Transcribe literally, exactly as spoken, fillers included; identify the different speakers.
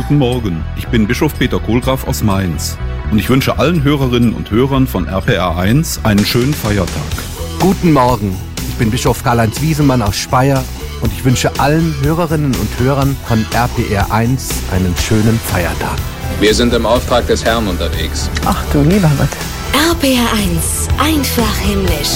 Speaker 1: guten Morgen. Ich bin Bischof Peter Kohlgraf aus Mainz und ich wünsche allen Hörerinnen und Hörern von R P R eins einen schönen Feiertag.
Speaker 2: Guten Morgen. Ich bin Bischof Karl-Heinz Wiesemann aus Speyer und ich wünsche allen Hörerinnen und Hörern von R P R eins einen schönen Feiertag.
Speaker 3: Wir sind im Auftrag des Herrn unterwegs.
Speaker 4: Ach du lieber Gott.
Speaker 5: R P R eins, einfach himmlisch.